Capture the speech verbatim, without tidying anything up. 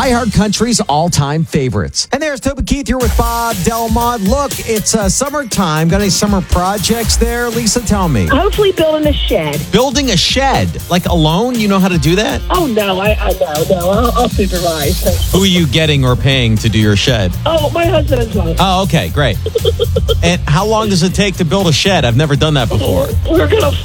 iHeart Country's all-time favorites. And there's Toby Keith here with Bob Delmont. Look, it's uh, summertime. Got any summer projects there? Lisa, tell me. Hopefully building a shed. Building a shed? Like alone? You know how to do that? Oh, no. I, I no, no. I'll, I'll supervise. Who are you getting or paying to do your shed? Oh, my husband as well. Oh, okay. Great. And how long does it take to build a shed? I've never done that before. We're going to